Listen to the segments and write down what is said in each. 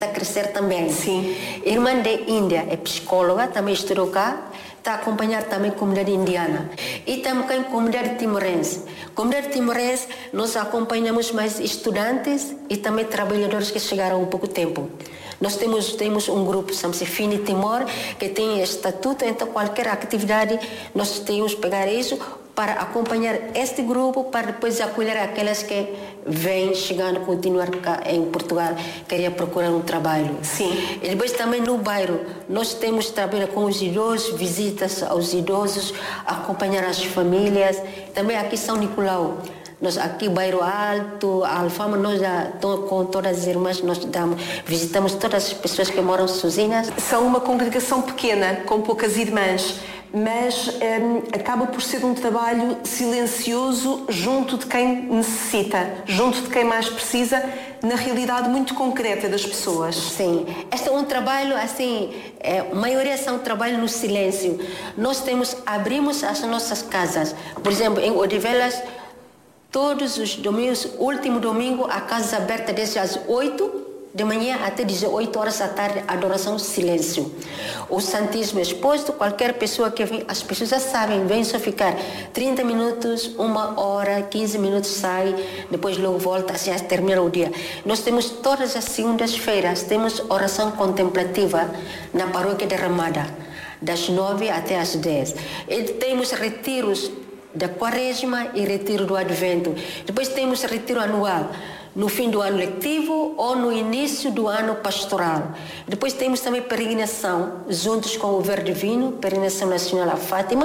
a crescer também. Sim. Irmã de Índia, é psicóloga, também estudou cá, está a acompanhar também a comunidade indiana. E também a comunidade timorense. Comunidade timorense, nós acompanhamos mais estudantes e também trabalhadores que chegaram há pouco tempo. Nós temos um grupo, chama-se Fini Timor, que tem estatuto, então qualquer atividade nós temos que pegar isso para acompanhar este grupo, para depois acolher aquelas que vêm chegando, continuar cá em Portugal, queria procurar um trabalho. Sim. E depois também no bairro, nós temos trabalho com os idosos, visitas aos idosos, acompanhar as famílias, também aqui São Nicolau. Nós aqui, Bairro Alto, Alfama, nós já com todas as irmãs, nós visitamos todas as pessoas que moram sozinhas. São uma congregação pequena, com poucas irmãs, mas acaba por ser um trabalho silencioso junto de quem necessita, junto de quem mais precisa, na realidade muito concreta das pessoas. Sim, este é um trabalho assim, a maioria são trabalho no silêncio. Nós abrimos as nossas casas, por exemplo, em Odivelas, todos os domingos, último domingo, a casa aberta desde as 8 de manhã até 18 horas da tarde, adoração silêncio. O Santíssimo exposto, qualquer pessoa que vem, as pessoas já sabem, vem só ficar 30 minutos, 1 hora, 15 minutos sai, depois logo volta, assim termina o dia. Nós temos todas as segundas-feiras, temos oração contemplativa na paróquia de Ramada, das 9 até as 10. E temos retiros da Quaresma e retiro do Advento. Depois temos retiro anual, no fim do ano letivo ou no início do ano pastoral. Depois temos também peregrinação, juntos com o Verbo Divino, peregrinação nacional a Fátima.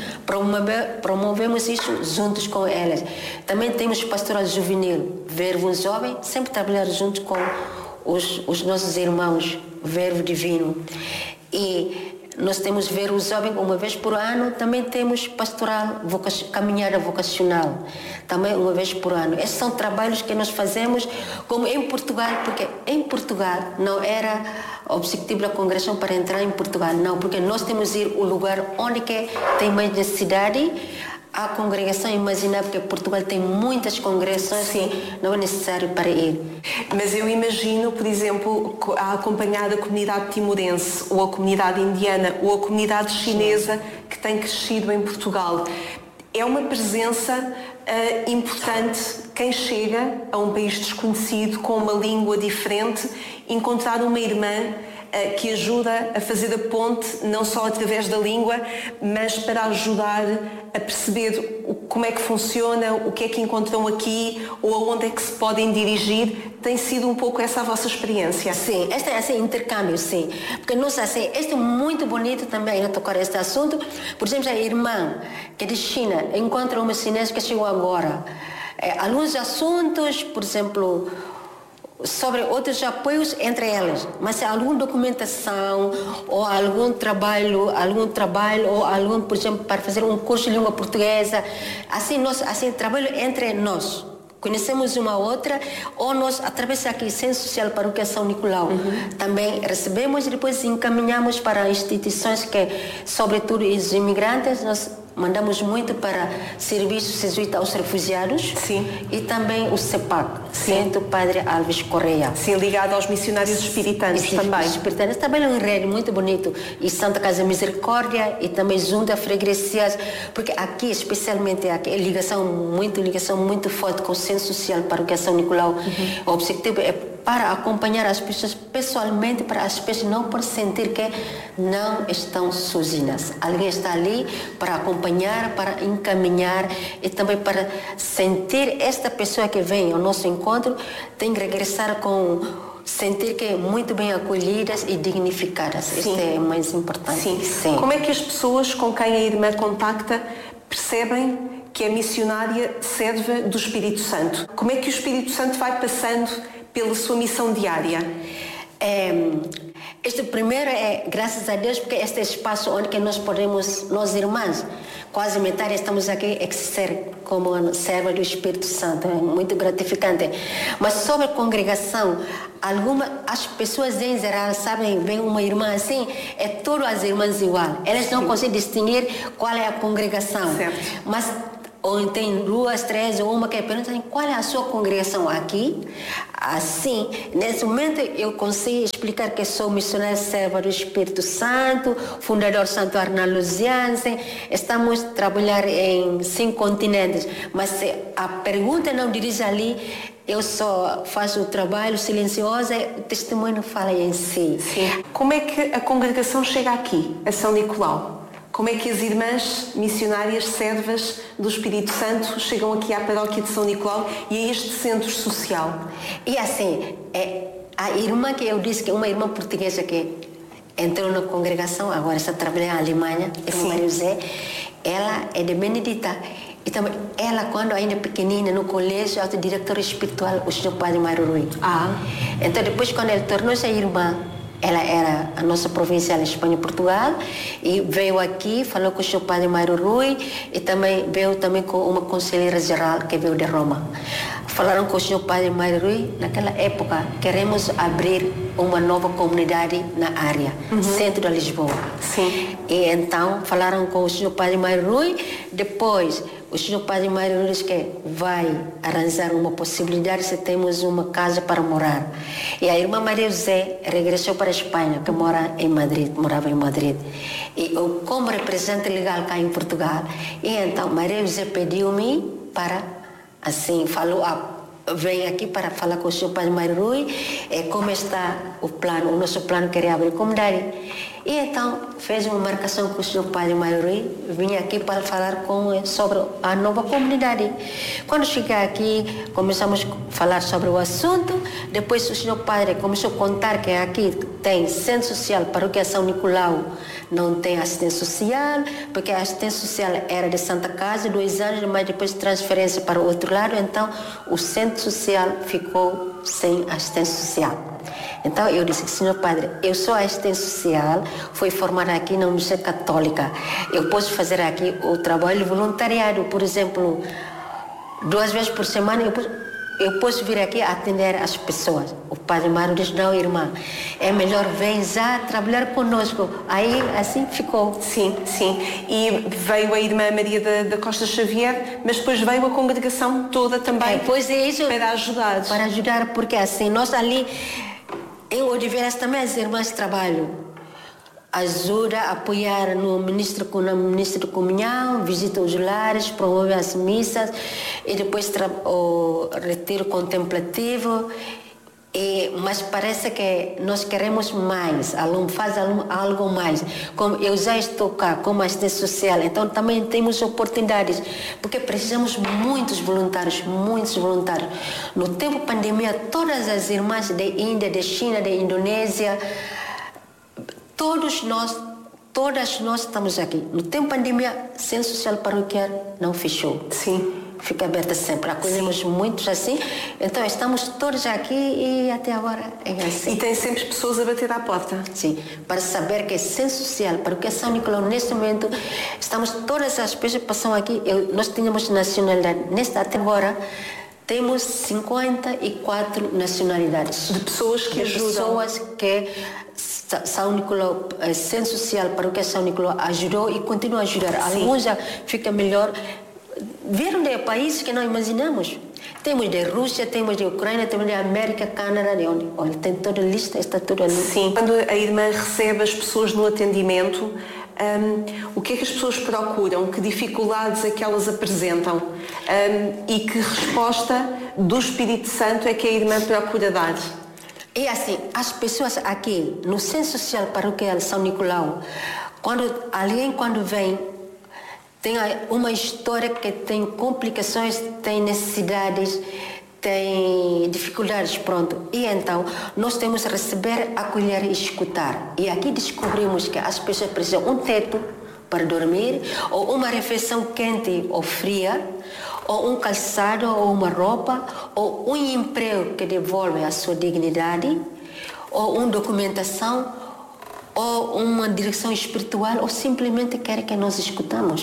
Promovemos isso juntos com elas. Também temos pastoral juvenil, Verbo Jovem, sempre trabalhar junto com os nossos irmãos, Verbo Divino. E nós temos Verbo Jovem uma vez por ano, também temos pastoral, caminhada vocacional, também uma vez por ano. Esses são trabalhos que nós fazemos, como em Portugal, porque em Portugal não era objetivo da congregação para entrar em Portugal, não, porque nós temos que ir o lugar onde que tem mais necessidade. A congregação, imaginar, porque Portugal tem muitas congregações, sim, não é necessário para ir. Mas eu imagino, por exemplo, a acompanhar a comunidade timorense, ou a comunidade indiana, ou a comunidade chinesa, que tem crescido em Portugal. É uma presença importante, quem chega a um país desconhecido, com uma língua diferente, encontrar uma irmã que ajuda a fazer a ponte, não só através da língua, mas para ajudar a perceber como é que funciona, o que é que encontram aqui, ou aonde é que se podem dirigir. Tem sido um pouco essa a vossa experiência? Sim, este é assim, intercâmbio, sim. Porque nós, assim, este é muito bonito também a tocar este assunto. Por exemplo, a irmã que é de China encontra uma chinesa que chegou agora. Alguns assuntos, por exemplo, sobre outros apoios entre elas, mas se alguma documentação ou algum trabalho ou algum, por exemplo, para fazer um curso de língua portuguesa, assim nós trabalho entre nós. Conhecemos uma outra, ou nós, através daqui, Centro Social Paróquia São Nicolau, também recebemos e depois encaminhamos para instituições que, sobretudo os imigrantes, nós mandamos muito para serviço jesuíta aos refugiados. Sim. E também o CEPAC, Centro Padre Alves Correia. Sim, ligado aos missionários espiritanos também. Espiritanos trabalham em rede, muito bonito. E Santa Casa Misericórdia e também junto a freguesias, porque aqui, especialmente aqui, é ligação muito forte com o Centro Social Paróquia São Nicolau. O objetivo é para acompanhar as pessoas pessoalmente, para as pessoas não por sentir que não estão sozinhas. Alguém está ali para acompanhar, para encaminhar e também para sentir esta pessoa que vem ao nosso encontro tem que regressar com sentir que é muito bem acolhidas e dignificadas. Sim. Isso é o mais importante. Sim. Sim. Como é que as pessoas com quem a irmã contacta percebem que a missionária serve do Espírito Santo? Como é que o Espírito Santo vai passando pela sua missão diária? Este primeiro é, graças a Deus, porque este é espaço onde que nós podemos, nós irmãs, quase metade estamos aqui exercer como serva do Espírito Santo, é muito gratificante. Mas sobre a congregação, as pessoas em geral sabem, vem uma irmã assim, é todas as irmãs igual. Elas não conseguem distinguir qual é a congregação. Certo. Mas ou tem 2, 3 ou uma que pergunta qual é a sua congregação aqui. Assim, nesse momento eu consigo explicar que sou missionária serva do Espírito Santo, fundador Santuário na Lusiança. Estamos a trabalhar em 5 continentes, mas se a pergunta não dirige ali, eu só faço o trabalho silencioso, o testemunho fala em si. Sim. Como é que a congregação chega aqui, a São Nicolau? Como é que as irmãs missionárias servas do Espírito Santo chegam aqui à paróquia de São Nicolau e a este centro social? E assim, a irmã que eu disse, que é uma irmã portuguesa que entrou na congregação, agora está trabalhando na Alemanha, irmã Maria José, ela é de Benedita. E também, ela, quando ainda pequenina, no colégio, é diretora espiritual, o senhor Padre Mário Rui. Então, depois, quando ela tornou-se irmã, ela era a nossa provincial em Espanha e Portugal, e veio aqui, falou com o senhor Padre Mário Rui, e também veio com uma conselheira geral que veio de Roma. Falaram com o senhor Padre Mário Rui, naquela época, queremos abrir uma nova comunidade na área, centro de Lisboa. Sim. E então, falaram com o senhor Padre Mário Rui, depois o senhor Padre Mário Rui disse que vai arranjar uma possibilidade se temos uma casa para morar. E a irmã Maria José regressou para a Espanha, que morava em Madrid. E eu, como representante legal cá em Portugal, e então Maria José pediu-me para, assim, falou, vem aqui para falar com o senhor Padre Mário Rui, como está o nosso plano querer abrir comunidade. E então fez uma marcação com o senhor Padre Mário Rui, vim aqui para falar sobre a nova comunidade. Quando cheguei aqui, começamos a falar sobre o assunto, depois o senhor Padre começou a contar que aqui tem centro social, paróquia São Nicolau não tem assistência social, porque a assistência social era de Santa Casa, 2 anos, mas depois transferência para o outro lado, então o centro social ficou sem assistência social. Então eu disse, senhor padre, eu sou assistente social, fui formada aqui na Universidade Católica. Eu posso fazer aqui o trabalho voluntariado, por exemplo, 2 vezes por semana eu posso vir aqui atender as pessoas. O padre Mário disse, não, irmã, é melhor vem já trabalhar conosco. Aí assim ficou. Sim, sim. E veio a irmã Maria da Costa Xavier, mas depois veio a congregação toda também pois é isso, para ajudar. Para ajudar, porque assim, nós ali em Odiveiras também as irmãs trabalham. Ajuda a apoiar no ministro de comunhão, visita os lares, promove as missas e depois o retiro contemplativo. Mas parece que nós queremos mais, faz algo mais. Como eu já estou cá como assistente social, então também temos oportunidades, porque precisamos muitos voluntários. No tempo da pandemia, todas as irmãs de Índia, de China, de Indonésia, todas nós estamos aqui. No tempo da pandemia, centro social paroquial não fechou. Sim. Fica aberta sempre. Acolhemos muitos assim. Então, estamos todos aqui e até agora é assim. E tem sempre pessoas a bater à porta. Sim. Para saber que é centro social, paroquia São Nicolau, neste momento, estamos todas as pessoas que passam aqui. Nós tínhamos nacionalidade. Até agora, temos 54 nacionalidades. De pessoas que ajudam. Pessoas que São Nicolau, Centro Social, Paroquia São Nicolau ajudou e continua a ajudar. Alguns já fica melhor. Vieram de países que não imaginamos. Temos de Rússia, temos de Ucrânia, temos de América, Canadá, de onde? Olha, tem toda a lista, está tudo ali. Sim, quando a irmã recebe as pessoas no atendimento, o que é que as pessoas procuram? Que dificuldades é que elas apresentam? E que resposta do Espírito Santo é que a irmã procura dar? E assim, as pessoas aqui no Centro Social Paroquial São Nicolau, quando vem, tem uma história que tem complicações, tem necessidades, tem dificuldades, pronto. E então, nós temos que receber, acolher e escutar. E aqui descobrimos que as pessoas precisam de um teto para dormir, ou uma refeição quente ou fria, ou um calçado, ou uma roupa, ou um emprego que devolve a sua dignidade, ou uma documentação, ou uma direção espiritual, ou simplesmente quer que nós escutamos.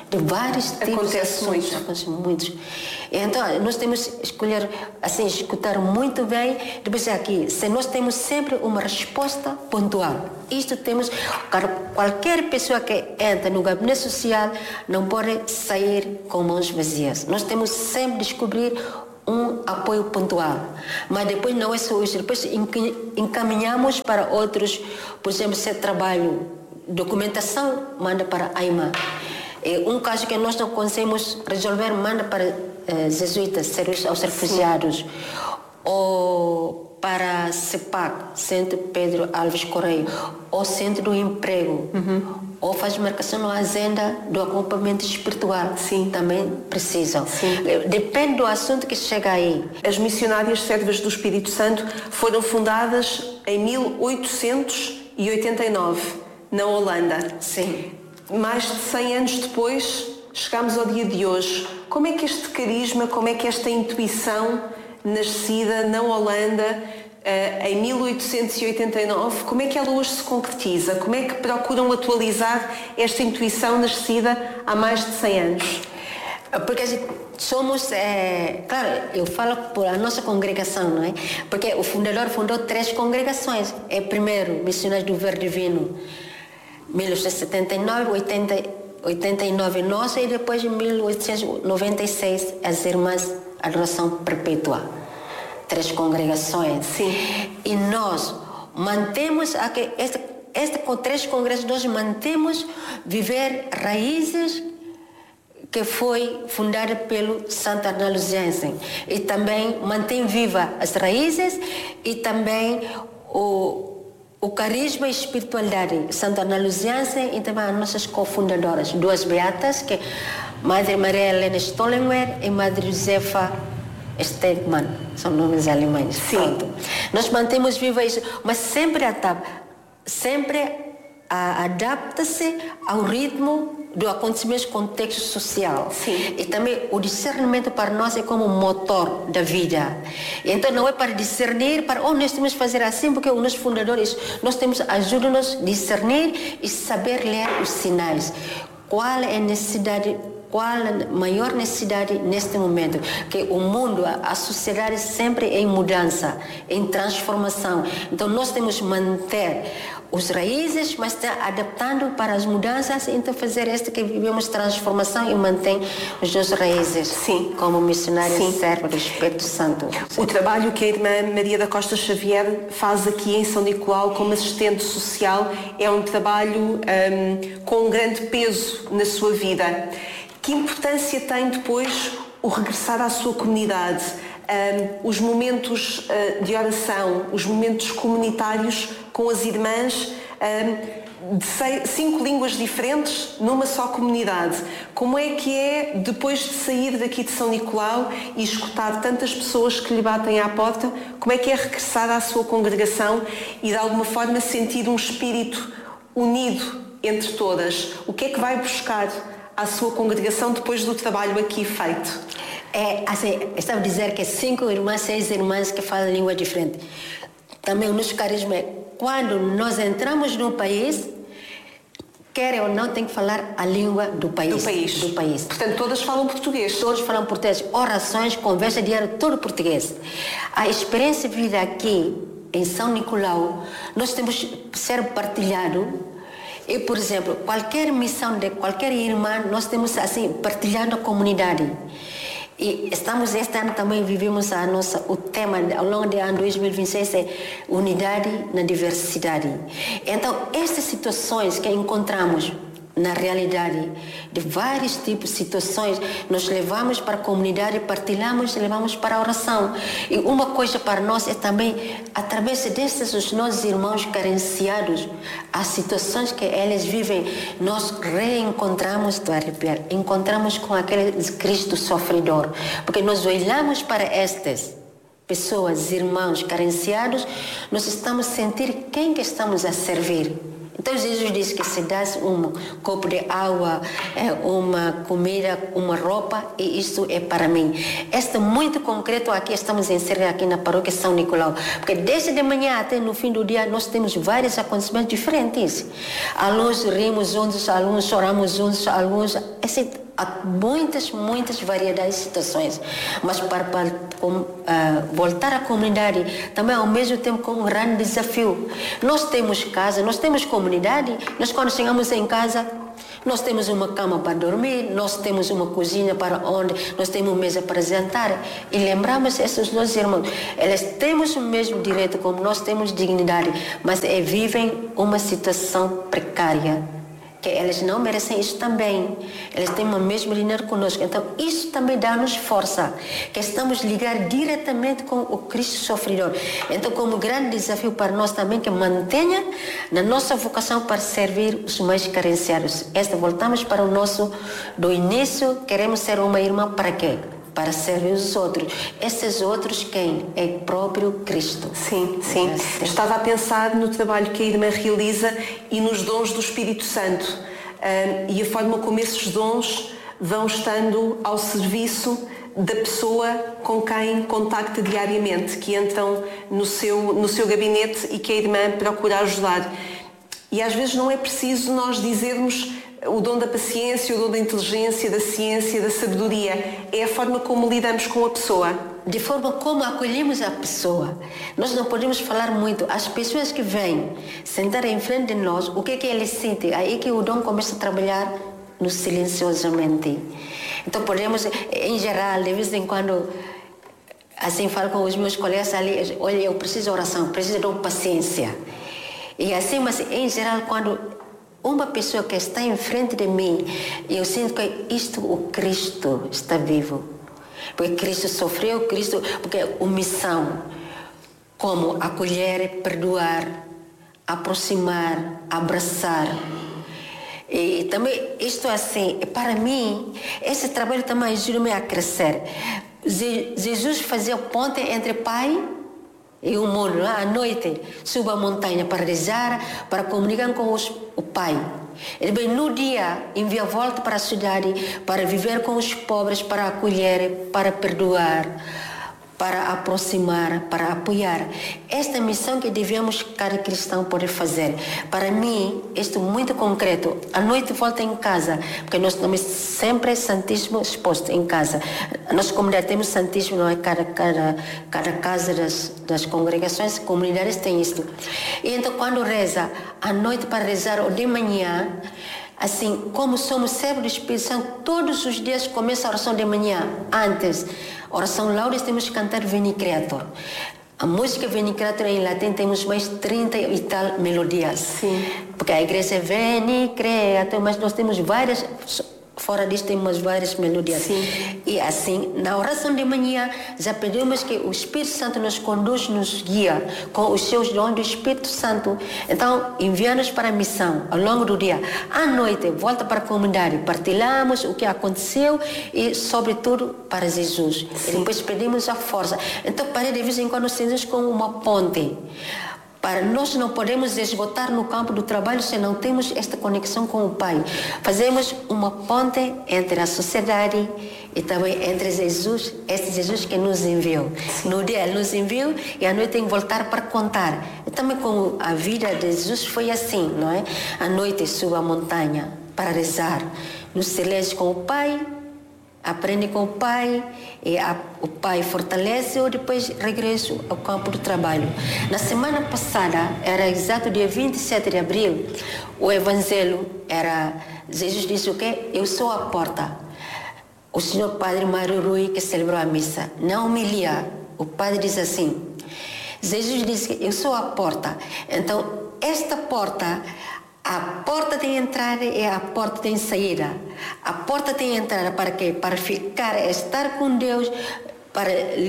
de vários tipos de assuntos. Acontece muitos. Então, nós temos que escolher, assim, escutar muito bem. Depois aqui, se nós temos sempre uma resposta pontual. Isto temos, qualquer pessoa que entra no gabinete social não pode sair com mãos vazias. Nós temos sempre de descobrir um apoio pontual, mas depois não é só isso, depois encaminhamos para outros, por exemplo, se é trabalho, documentação, manda para a AIMA. Um caso que nós não conseguimos resolver, manda para jesuítas, serviços aos refugiados, ou para CEPAC, Centro Pedro Alves Correia, ou Centro do Emprego, ou faz marcação na agenda do acompanhamento espiritual. Sim. Também precisam. Sim. Depende do assunto que chega aí. As Missionárias Servas do Espírito Santo foram fundadas em 1889, na Holanda. Sim. Mais de 100 anos depois, chegamos ao dia de hoje. Como é que este carisma, como é que esta intuição nascida na Holanda em 1889, como é que ela hoje se concretiza? Como é que procuram atualizar esta intuição nascida há mais de 100 anos? Porque somos, claro, eu falo por a nossa congregação, não é? Porque o fundador fundou 3 congregações. Primeiro, Missionários do Verde Divino, 1879, 89 nossa, e depois em 1896 as Irmãs Adoração Perpétua. 3 congregações. Sim. E nós mantemos com 3 congregações, nós mantemos viver raízes que foi fundada pelo Santo Arnaldo Jansen, e também mantém viva as raízes e também o carisma e espiritualidade. Santo Arnaldo Jansen e também as nossas cofundadoras, 2 beatas, que Madre Maria Helena Stollenberg e Madre Josefa Stegmann, são nomes alemães. Sim. Pronto. Nós mantemos viva isso, mas sempre adapta-se ao ritmo do acontecimento, contexto social. Sim. E também o discernimento para nós é como motor da vida. Então não é para discernir, nós temos que fazer assim, porque os nossos fundadores, nós temos, ajuda-nos a discernir e saber ler os sinais. Qual é a necessidade, qual a maior necessidade neste momento? Que o mundo, a sociedade sempre em mudança, em transformação. Então nós temos que manter os raízes, mas está adaptando para as mudanças, então fazer que vivemos transformação e mantém as nossas raízes. Sim. Como missionária serva do Espírito Santo. O trabalho que a Irmã Maria da Costa Xavier faz aqui em São Nicolau como assistente social é um trabalho com um grande peso na sua vida. Que importância tem depois o regressar à sua comunidade? Os momentos de oração, os momentos comunitários com as irmãs de 5 línguas diferentes numa só comunidade. Como é que é, depois de sair daqui de São Nicolau e escutar tantas pessoas que lhe batem à porta, como é que é regressar à sua congregação e de alguma forma sentir um espírito unido entre todas? O que é que vai buscar à sua congregação depois do trabalho aqui feito? Estava a dizer que 5 irmãs, 6 irmãs que falam língua diferente. Também o nosso carisma é quando nós entramos num país, quer ou não, tem que falar a língua do país. Do país. Portanto, todas falam português. Todos falam português. Orações, conversa diária, tudo português. A experiência de vida aqui em São Nicolau, nós temos que ser partilhado. E, por exemplo, qualquer missão de qualquer irmã, nós temos assim, partilhando a comunidade. E estamos, este ano também vivemos o tema ao longo do ano 2026 é unidade na diversidade. Então, estas situações que encontramos na realidade, de vários tipos de situações, nós levamos para a comunidade, partilhamos, levamos para a oração. E uma coisa para nós é também, através destes os nossos irmãos carenciados, as situações que eles vivem, nós reencontramos, encontramos com aquele Cristo sofredor. Porque nós olhamos para estas pessoas, irmãos carenciados, nós estamos a sentir quem que estamos a servir. Então Jesus disse que se desse um copo de água, uma comida, uma roupa, e isso é para mim. Este é muito concreto aqui, estamos inseridos aqui na paróquia São Nicolau, porque desde de manhã até no fim do dia nós temos vários acontecimentos diferentes. Alguns rimos juntos, alguns choramos juntos, alguns... Assim, há muitas variedades de situações, mas para voltar à comunidade também ao mesmo tempo com um grande desafio. Nós temos casa, nós temos comunidade, nós quando chegamos em casa nós temos uma cama para dormir, nós temos uma cozinha para onde nós temos mesa para jantar, e lembramos esses nossos irmãos, eles temos o mesmo direito como nós temos dignidade, mas vivem uma situação precária, que eles não merecem isso também. Eles têm o mesmo dinheiro conosco. Então, isso também dá-nos força, que estamos ligados diretamente com o Cristo sofredor. Então, como grande desafio para nós também, que mantenha na nossa vocação para servir os mais carenciados. Voltamos para o nosso, do início, queremos ser uma irmã para quê? Para servir os outros. Esses outros quem? É o próprio Cristo. Sim. Estava a pensar no trabalho que a irmã realiza e nos dons do Espírito Santo. E a forma como esses dons vão estando ao serviço da pessoa com quem contacta diariamente, que entram no seu gabinete e que a irmã procura ajudar. E às vezes não é preciso nós dizermos o dom da paciência, o dom da inteligência, da ciência, da sabedoria. É a forma como lidamos com a pessoa. De forma como acolhemos a pessoa. Nós não podemos falar muito. As pessoas que vêm sentar em frente de nós, o que é que eles sentem? Aí que o dom começa a trabalhar no silenciosamente. Então podemos, em geral, de vez em quando, assim falo com os meus colegas ali, olha, eu preciso de oração, preciso de paciência. E assim, mas em geral, quando uma pessoa que está em frente de mim, eu sinto que o Cristo está vivo. Porque Cristo sofreu, porque a missão, como acolher, perdoar, aproximar, abraçar. E também, isto assim, para mim, esse trabalho também ajuda-me a crescer. Jesus fazia ponte entre Pai e o mundo. À noite, suba a montanha para rezar, para comunicar com o Pai. E bem, no dia, envia volta para a cidade, para viver com os pobres, para acolher, para perdoar, para aproximar, para apoiar. Esta missão que devemos, cada cristão, poder fazer. Para mim, isto é muito concreto. À noite volta em casa, porque nós temos sempre Santíssimo exposto em casa. A nossa comunidade temos Santíssimo, não é? Cada casa das congregações, comunidades tem isto. E então, quando reza, à noite para rezar, ou de manhã, assim, como somos servos do Espírito Santo, todos os dias começa a oração de manhã. Antes, oração laudes, temos que cantar Veni Creator. A música Veni Creator em latim temos mais 30 e tal melodias. Sim. Porque a igreja é Veni Creator, mas nós temos várias... Fora disso temos várias melodias. Sim. E assim, na oração de manhã, já pedimos que o Espírito Santo nos conduz, nos guia com os seus dons do Espírito Santo. Então, envia-nos para a missão ao longo do dia. À noite, volta para a comunidade, partilhamos o que aconteceu e, sobretudo, para Jesus. Sim. E depois pedimos a força. Então, para de vez em quando, sentimos como uma ponte. Para nós não podemos esgotar no campo do trabalho se não temos esta conexão com o Pai. Fazemos uma ponte entre a sociedade e também entre Jesus, este Jesus que nos enviou. No dia Ele nos enviou e à noite tem que voltar para contar. E também com a vida de Jesus foi assim, não é? À noite suba a montanha para rezar, no silêncio com o Pai, aprende com o Pai, e o Pai fortalece-o, depois regresso ao campo do trabalho. Na semana passada, era exato dia 27 de abril, o Evangelho era, Jesus disse o quê? Eu sou a porta. O senhor Padre Mário Rui, que celebrou a missa, na homilia, o Padre diz assim, Jesus disse que eu sou a porta. Então, esta porta... A porta de entrada e a porta de saída. A porta de entrada para quê? Para ficar, estar com Deus, para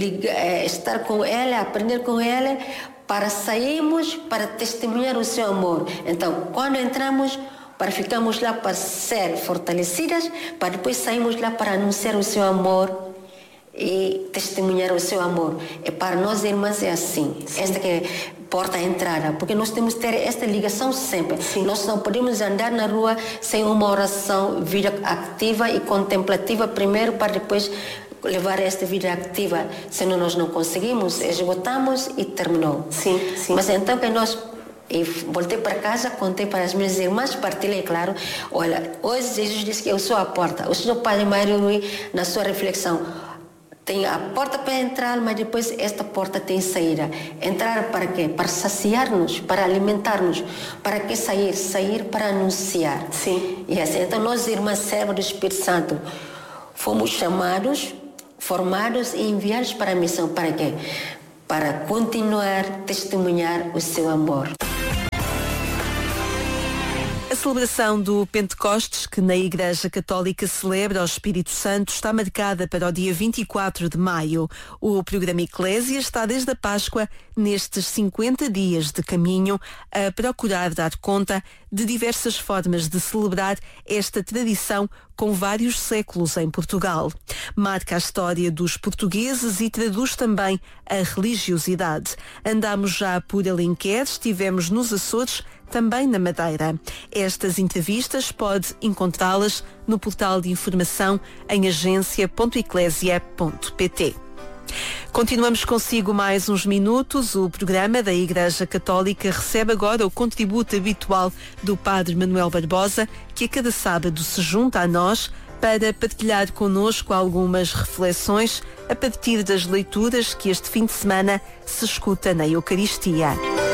estar com Ele, aprender com Ele, para sairmos, para testemunhar o seu amor. Então, quando entramos, para ficarmos lá para ser fortalecidas, para depois sairmos lá para anunciar o seu amor e testemunhar o seu amor. E para nós irmãs é assim. Esta que porta à entrada, porque nós temos que ter esta ligação sempre. Sim. Nós não podemos andar na rua sem uma oração, vida ativa e contemplativa primeiro, para depois levar esta vida ativa. Senão nós não conseguimos, esgotamos e terminou. Sim. Mas então que nós... E voltei para casa, contei para as minhas irmãs, partilhei, claro. Olha, hoje Jesus disse que eu sou a porta. O senhor Padre Mário Rui, na sua reflexão, tem a porta para entrar, mas depois esta porta tem saída. Entrar para quê? Para saciar-nos, para alimentar-nos. Para que sair? Sair para anunciar. Sim. E assim, então nós, irmãs servas do Espírito Santo, fomos chamados, formados e enviados para a missão. Para quê? Para continuar a testemunhar o seu amor. A celebração do Pentecostes, que na Igreja Católica celebra o Espírito Santo, está marcada para o dia 24 de maio. O programa Eclésia está desde a Páscoa nestes 50 dias de caminho a procurar dar conta de diversas formas de celebrar esta tradição com vários séculos em Portugal. Marca a história dos portugueses e traduz também a religiosidade. Andamos já por Alenquer, estivemos nos Açores, também na Madeira. Estas entrevistas pode encontrá-las no portal de informação em agência.eclesia.pt. Continuamos consigo mais uns minutos. O programa da Igreja Católica recebe agora o contributo habitual do Padre Manuel Barbosa, que a cada sábado se junta a nós para partilhar connosco algumas reflexões a partir das leituras que este fim de semana se escuta na Eucaristia.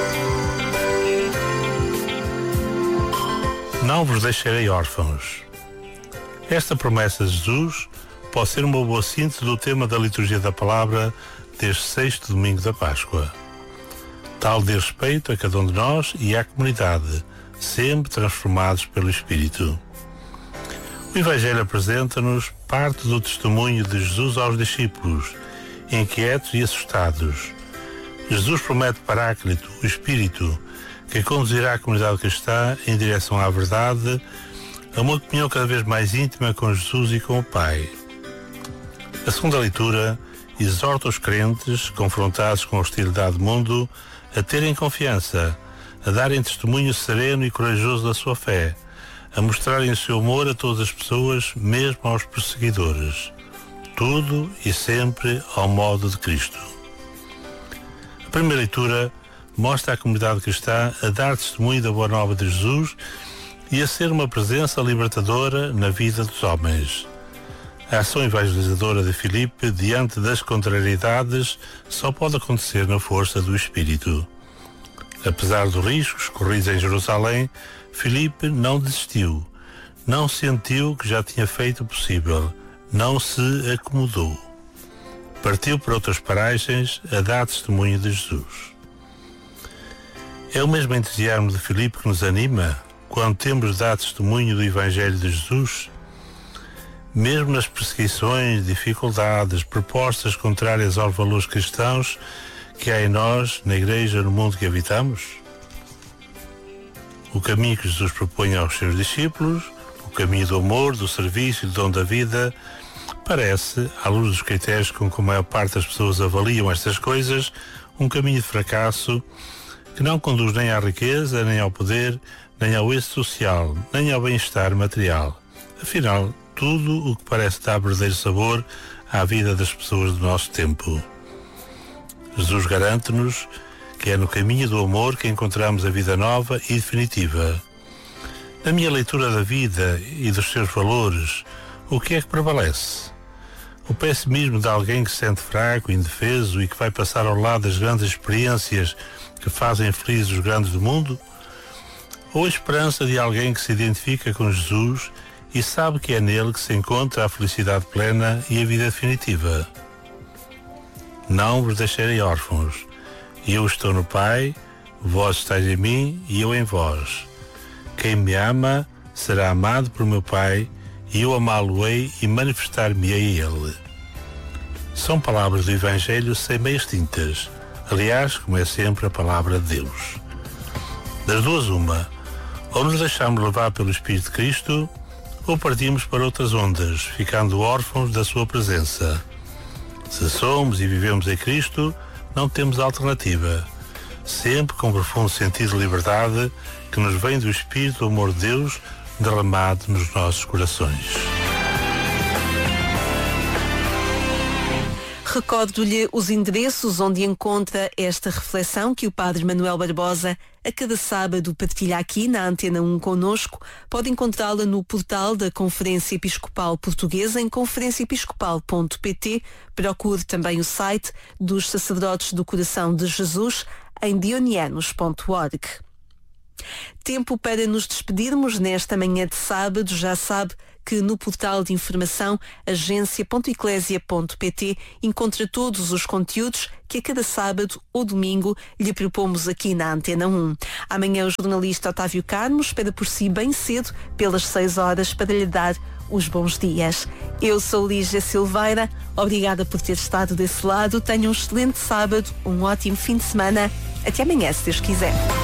Não vos deixarei órfãos. Esta promessa de Jesus pode ser uma boa síntese do tema da liturgia da palavra deste sexto domingo da Páscoa. Tal de respeito a cada um de nós e à comunidade, sempre transformados pelo Espírito. O Evangelho apresenta-nos parte do testemunho de Jesus aos discípulos, inquietos e assustados. Jesus promete Paráclito, o Espírito, que conduzirá a comunidade cristã em direção à verdade, a uma comunhão cada vez mais íntima com Jesus e com o Pai. A segunda leitura exorta os crentes, confrontados com a hostilidade do mundo, a terem confiança, a darem testemunho sereno e corajoso da sua fé, a mostrarem o seu amor a todas as pessoas, mesmo aos perseguidores. Tudo e sempre ao modo de Cristo. A primeira leitura mostra a comunidade cristã a dar testemunho da boa nova de Jesus e a ser uma presença libertadora na vida dos homens. A ação evangelizadora de Filipe diante das contrariedades só pode acontecer na força do Espírito. Apesar dos riscos corridos em Jerusalém, Filipe não desistiu, não sentiu que já tinha feito o possível, não se acomodou. Partiu para outras paragens a dar testemunho de Jesus. É o mesmo entusiasmo de Filipe que nos anima quando temos de dar testemunho do Evangelho de Jesus? Mesmo nas perseguições, dificuldades, propostas contrárias aos valores cristãos que há em nós, na Igreja, no mundo que habitamos? O caminho que Jesus propõe aos seus discípulos, o caminho do amor, do serviço e do dom da vida, parece, à luz dos critérios com que a maior parte das pessoas avaliam estas coisas, um caminho de fracasso que não conduz nem à riqueza, nem ao poder, nem ao êxito social, nem ao bem-estar material. Afinal, tudo o que parece dar verdadeiro sabor à vida das pessoas do nosso tempo. Jesus garante-nos que é no caminho do amor que encontramos a vida nova e definitiva. Na minha leitura da vida e dos seus valores, o que é que prevalece? O pessimismo de alguém que se sente fraco, indefeso e que vai passar ao lado das grandes experiências que fazem felizes os grandes do mundo? Ou a esperança de alguém que se identifica com Jesus e sabe que é nele que se encontra a felicidade plena e a vida definitiva? Não vos deixarei órfãos. Eu estou no Pai, vós estáis em mim e eu em vós. Quem me ama será amado por meu Pai, e eu amá-lo-ei e manifestar-me-ei a ele. São palavras do Evangelho sem meias tintas. Aliás, como é sempre a palavra de Deus. Das duas uma, ou nos deixamos levar pelo Espírito de Cristo, ou partimos para outras ondas, ficando órfãos da sua presença. Se somos e vivemos em Cristo, não temos alternativa. sempre com profundo sentido de liberdade que nos vem do Espírito do amor de Deus derramado nos nossos corações. Recordo-lhe os endereços onde encontra esta reflexão que o Padre Manuel Barbosa a cada sábado partilha aqui na Antena 1 connosco. Pode encontrá-la no portal da Conferência Episcopal Portuguesa em conferenciaepiscopal.pt. Procure também o site dos Sacerdotes do Coração de Jesus em dionianos.org. Tempo para nos despedirmos nesta manhã de sábado. Já sabe que no portal de informação agência.eclesia.pt encontra todos os conteúdos que a cada sábado ou domingo lhe propomos aqui na Antena 1. Amanhã o jornalista Otávio Carmo espera por si bem cedo, pelas 6 horas, para lhe dar os bons dias. Eu sou Lígia Silveira, obrigada por ter estado desse lado. Tenha um excelente sábado, um ótimo fim de semana. Até amanhã, se Deus quiser.